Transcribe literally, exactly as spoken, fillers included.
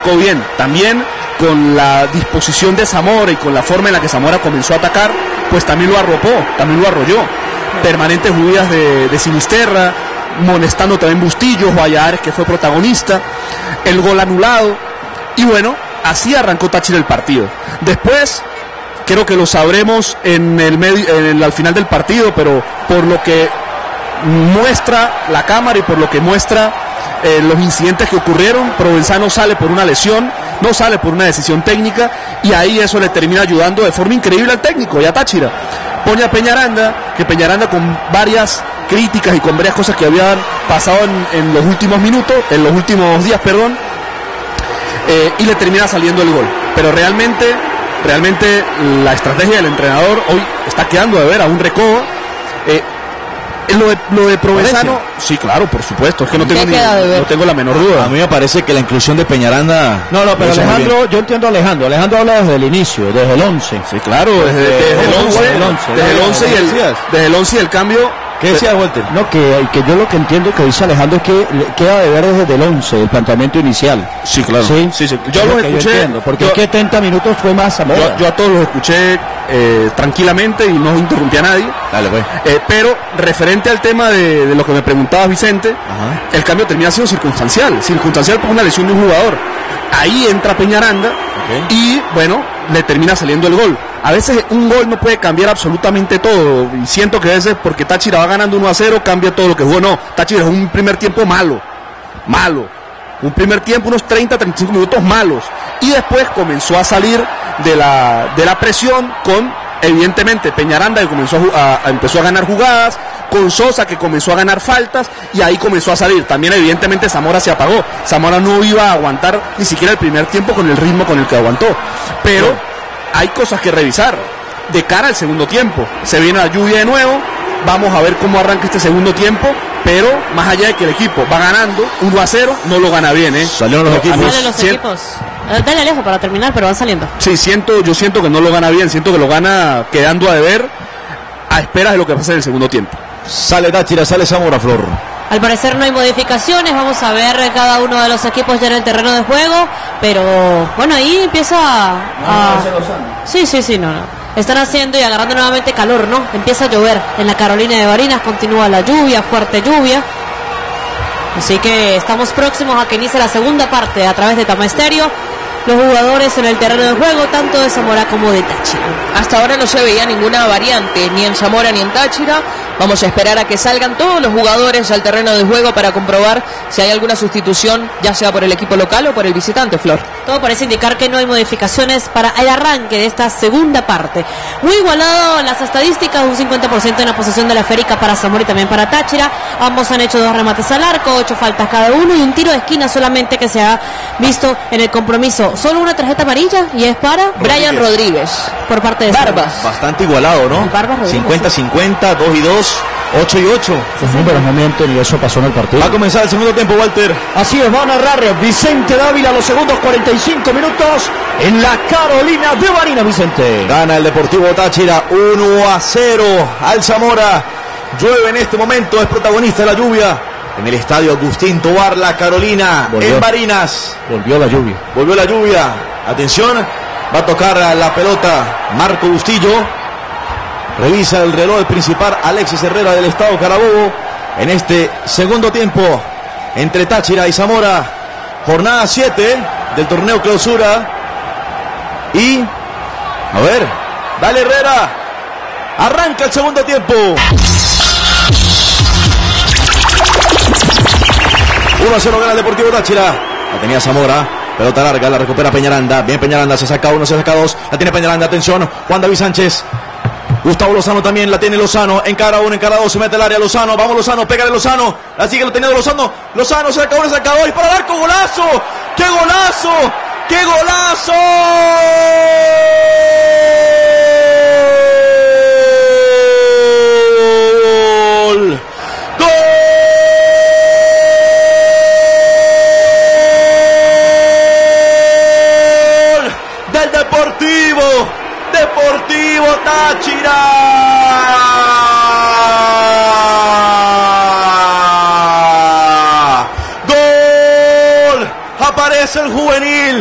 bien, también con la disposición de Zamora y con la forma en la que Zamora comenzó a atacar, pues también lo arropó, también lo arrolló. Permanentes huidas de, de Sinisterra, molestando también Bustillo, Valladares, que fue protagonista, el gol anulado, y bueno, así arrancó Táchira el partido. Después, creo que lo sabremos en el medio, en el, al final del partido, pero por lo que muestra la cámara y por lo que muestra eh, los incidentes que ocurrieron, Provenzano sale por una lesión, no sale por una decisión técnica, y ahí eso le termina ayudando de forma increíble al técnico y a Táchira. Pone a Peñaranda, que Peñaranda con varias críticas y con varias cosas que habían pasado en, en los últimos minutos, en los últimos días, perdón, eh, y le termina saliendo el gol. Pero realmente, realmente la estrategia del entrenador hoy está quedando de ver a un Recoba. Eh, Lo de, lo de Provenzano, sí, claro, por supuesto, es que no tengo, ni, no tengo la menor duda. A mí me parece que la inclusión de Peñaranda... No, no, pero Alejandro, yo entiendo a Alejandro. Alejandro habla desde el inicio, desde el once. Sí, claro, desde, desde, desde el once, desde el once, desde el once y el, desde el once y el cambio. ¿Qué decía Walter? No, que, que yo lo que entiendo que dice Alejandro es que queda de ver desde el once, el planteamiento inicial. Sí, claro. Sí, sí, sí. Yo los escuché, yo entiendo, porque yo, es que treinta minutos fue más Zamora. Yo, yo a todos los escuché eh, tranquilamente y no interrumpí a nadie. Dale, pues. Eh, pero referente al tema de, de lo que me preguntabas, Vicente, ajá, el cambio termina siendo circunstancial, circunstancial por una lesión de un jugador. Ahí entra Peñaranda, okay, y bueno, le termina saliendo el gol. A veces un gol no puede cambiar absolutamente todo, y siento que a veces porque Táchira va ganando uno a cero cambia todo lo que jugó. No, Táchira es un primer tiempo malo, malo, un primer tiempo, unos treinta, treinta y cinco minutos malos, y después comenzó a salir de la, de la presión con, evidentemente, Peñaranda, que comenzó a, a, empezó a ganar jugadas, con Sosa, que comenzó a ganar faltas, y ahí comenzó a salir. También evidentemente Zamora se apagó. Zamora no iba a aguantar ni siquiera el primer tiempo con el ritmo con el que aguantó. Pero sí, hay cosas que revisar de cara al segundo tiempo. Se viene la lluvia de nuevo, vamos a ver cómo arranca este segundo tiempo, pero más allá de que el equipo va ganando uno a cero, no lo gana bien, ¿eh? Salieron los equipos. Salen los equipos. Dale lejos para terminar, pero van saliendo. Sí, siento, yo siento que no lo gana bien, siento que lo gana quedando a deber, a esperas de lo que pasa en el segundo tiempo. Sale Táchira, sale Zamora, Flor. Al parecer no hay modificaciones, vamos a ver cada uno de los equipos ya en el terreno de juego, pero bueno, ahí empieza a... a... Sí, sí, sí, no, no. Están haciendo y agarrando nuevamente calor, ¿no? Empieza a llover en la Carolina de Barinas, continúa la lluvia, fuerte lluvia. Así que estamos próximos a que inicie la segunda parte a través de Tama Estéreo. Los jugadores en el terreno de juego, tanto de Zamora como de Táchira. Hasta ahora no se veía ninguna variante, ni en Zamora ni en Táchira. Vamos a esperar a que salgan todos los jugadores al terreno de juego para comprobar si hay alguna sustitución, ya sea por el equipo local o por el visitante, Flor. Todo parece indicar que no hay modificaciones para el arranque de esta segunda parte. Muy igualado las estadísticas, un cincuenta por ciento en la posesión de la esférica para Zamora y también para Táchira. Ambos han hecho dos remates al arco, ocho faltas cada uno y un tiro de esquina solamente que se ha visto en el compromiso. Solo una tarjeta amarilla y es para Brian Rodríguez por parte de Barbas. Zamora. Bastante igualado, ¿no? cincuenta cincuenta, dos y dos, ocho y ocho. Los números no mienten y eso pasó en el partido. Va a comenzar el segundo tiempo, Walter. Así es, va a narrar Vicente Dávila los segundos cuarenta y cinco minutos en la Carolina de Barinas, Vicente. Gana el Deportivo Táchira uno a cero al Zamora. Llueve en este momento, es protagonista de la lluvia en el estadio Agustín Tobar, la Carolina, volvió, en Barinas. Volvió la lluvia. Volvió la lluvia. Atención, va a tocar la pelota Marco Bustillo. Revisa el reloj principal Alexis Herrera del Estado Carabobo en este segundo tiempo entre Táchira y Zamora. Jornada siete del torneo clausura. Y, a ver, dale Herrera. Arranca el segundo tiempo. uno a cero gana el Deportivo Táchira. La tenía Zamora. Pelota larga, la recupera Peñaranda. Bien Peñaranda, se saca uno, se saca dos. La tiene Peñaranda, atención. Juan David Sánchez. Gustavo Lozano también, la tiene Lozano. Encara uno, encara dos, se mete al área Lozano. Vamos Lozano, pégale Lozano. La sigue lo teniendo Lozano. Lozano, se saca uno, se saca dos. Y para el arco, golazo. ¡Qué golazo! ¡Qué golazo! Deportivo Táchira. Gol. Aparece es el juvenil.